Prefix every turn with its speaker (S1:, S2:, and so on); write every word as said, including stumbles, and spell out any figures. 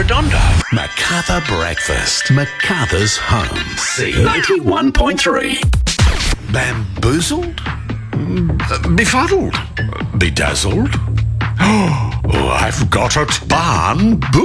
S1: Redondo.
S2: Macarthur Breakfast. Macarthur's home. C ninety-one point three. Bamboozled? Mm, Befuddled? Bedazzled? Oh, I've got it. Barn